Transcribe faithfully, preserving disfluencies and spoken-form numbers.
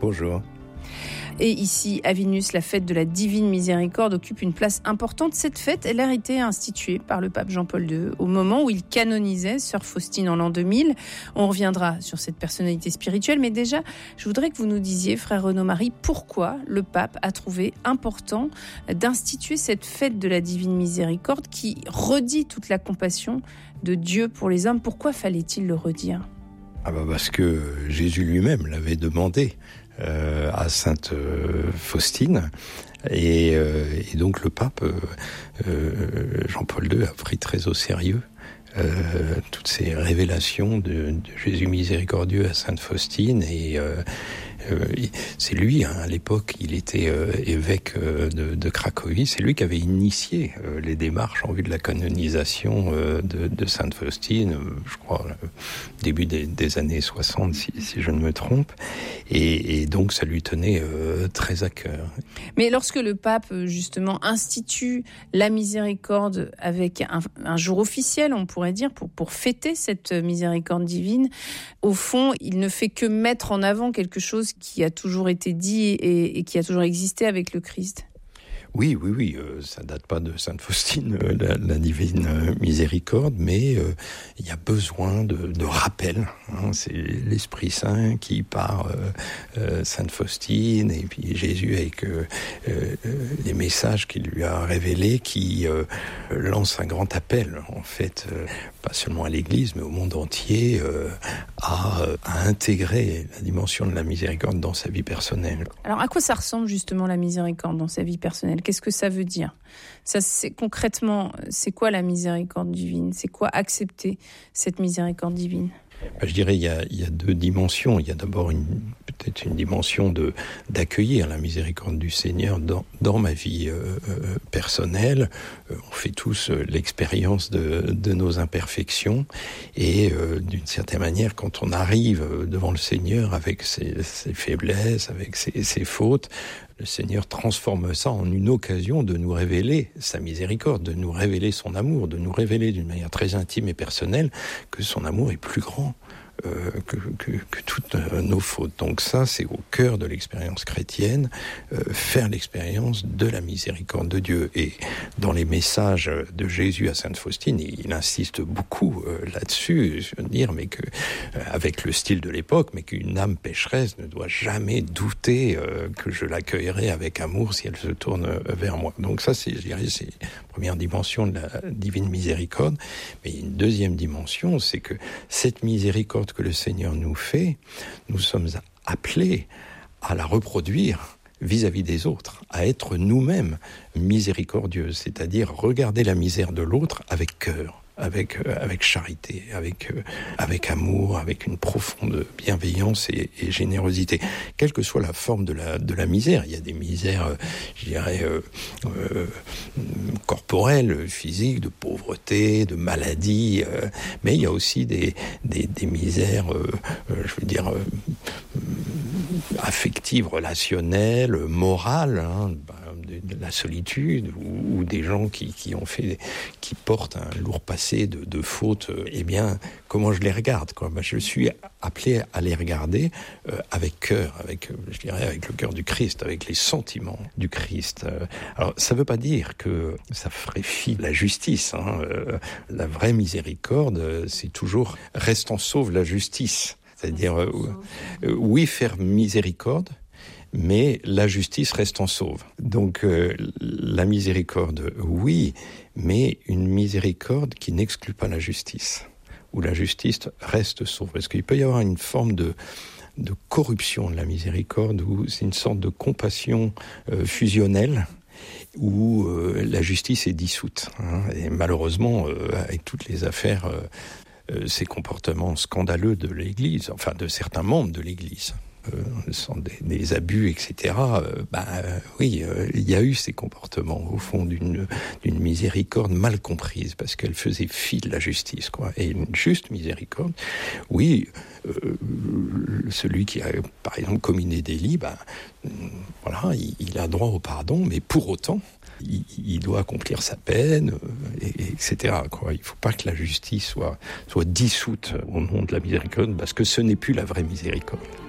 Bonjour. Et ici, à Vilnius, la fête de la Divine Miséricorde occupe une place importante. Cette fête, elle a été instituée par le pape Jean-Paul deux au moment où il canonisait Sœur Faustine en l'an deux mille. On reviendra sur cette personnalité spirituelle, mais déjà, je voudrais que vous nous disiez, frère Renaud-Marie, pourquoi le pape a trouvé important d'instituer cette fête de la Divine Miséricorde qui redit toute la compassion de Dieu pour les hommes. Pourquoi fallait-il le redire ? Ah bah parce que Jésus lui-même l'avait demandé euh, à Sainte euh, Faustine et, euh, et donc le pape euh, euh, Jean-Paul deux a pris très au sérieux euh, toutes ces révélations de, de Jésus miséricordieux à Sainte Faustine et euh, Euh, c'est lui, hein, à l'époque, il était euh, évêque euh, de, de Cracovie, c'est lui qui avait initié euh, les démarches en vue de la canonisation euh, de, de Sainte Faustine, euh, je crois, euh, début des, des années soixante, si, si je ne me trompe, et, et donc ça lui tenait euh, très à cœur. Mais lorsque le pape, justement, institue la miséricorde avec un, un jour officiel, on pourrait dire, pour, pour fêter cette miséricorde divine, au fond, il ne fait que mettre en avant quelque chose qui a toujours été dit et, et qui a toujours existé avec le Christ. Oui, oui, oui, euh, ça date pas de Sainte Faustine, euh, la, la divine euh, miséricorde, mais euh, il y a besoin de, de rappel. Hein, c'est l'Esprit Saint qui, par euh, euh, Sainte Faustine et puis Jésus avec euh, euh, les messages qu'il lui a révélés, qui euh, lance un grand appel, en fait, euh, pas seulement à l'Église, mais au monde entier, euh, à, à intégrer la dimension de la miséricorde dans sa vie personnelle. Alors, à quoi ça ressemble justement la miséricorde dans sa vie personnelle ? Qu'est-ce que ça veut dire ? Ça, c'est, concrètement, c'est quoi la miséricorde divine ? C'est quoi accepter cette miséricorde divine ? Ben, je dirais il y a, il y a deux dimensions. Il y a d'abord une, peut-être une dimension de, d'accueillir la miséricorde du Seigneur dans, dans ma vie euh, euh, personnelle. Euh, on fait tous euh, l'expérience de, de nos imperfections et euh, d'une certaine manière, quand on arrive devant le Seigneur avec ses, ses faiblesses, avec ses, ses fautes, le Seigneur transforme ça en une occasion de nous révéler sa miséricorde, de nous révéler son amour, de nous révéler d'une manière très intime et personnelle que son amour est plus grand euh, que, que, que toutes nos fautes. Donc ça, c'est au cœur de l'expérience chrétienne, euh, faire l'expérience de la miséricorde de Dieu. Et dans les messages de Jésus à Sainte Faustine, il, il insiste beaucoup euh, là-dessus, je veux dire, mais que, euh, avec le style de l'époque, mais qu'une âme pécheresse ne doit jamais douter euh, que je l'accueillerai avec amour si elle se tourne vers moi. Donc ça, c'est, je dirais, c'est la première dimension de la divine miséricorde. Mais une deuxième dimension, c'est que cette miséricorde que le Seigneur nous fait, nous sommes appelés à la reproduire vis-à-vis des autres, à être nous-mêmes miséricordieux, c'est-à-dire regarder la misère de l'autre avec cœur. Avec, euh, avec charité, avec, euh, avec amour, avec une profonde bienveillance et, et générosité. Quelle que soit la forme de la, de la misère, il y a des misères, euh, je dirais, euh, euh, corporelles, physiques, de pauvreté, de maladie, euh, mais il y a aussi des, des, des misères, euh, euh, je veux dire, euh, affectives, relationnelles, morales, hein, bah, de, de la solitude, ou, ou des gens qui, qui ont fait, qui portent un lourd passé de, de fautes. Eh bien, comment je les regarde, quoi ? Ben, je suis appelé à les regarder euh, avec cœur, avec, je dirais, avec le cœur du Christ, avec les sentiments du Christ. Euh, alors, ça ne veut pas dire que ça ferait fi de la justice. Hein. Euh, la vraie miséricorde, c'est toujours « restant sauve la justice ». C'est-à-dire, euh, euh, oui, faire miséricorde, mais la justice reste en sauve. Donc, euh, la miséricorde, oui, mais une miséricorde qui n'exclut pas la justice, où la justice reste sauve. Parce qu'il peut y avoir une forme de, de corruption de la miséricorde, où c'est une sorte de compassion euh, fusionnelle, où euh, la justice est dissoute. Hein, et malheureusement, euh, avec toutes les affaires, euh, euh, ces comportements scandaleux de l'Église, enfin de certains membres de l'Église, Euh, sont des, des abus, et cetera. Euh, bah euh, oui, euh, il y a eu ces comportements au fond d'une d'une miséricorde mal comprise parce qu'elle faisait fi de la justice, quoi. Et une juste miséricorde, oui, euh, celui qui a par exemple commis des délits, bah voilà, il, il a droit au pardon, mais pour autant, il, il doit accomplir sa peine, euh, et, et cetera. Quoi. Il ne faut pas que la justice soit soit dissoute au nom de la miséricorde, parce que ce n'est plus la vraie miséricorde.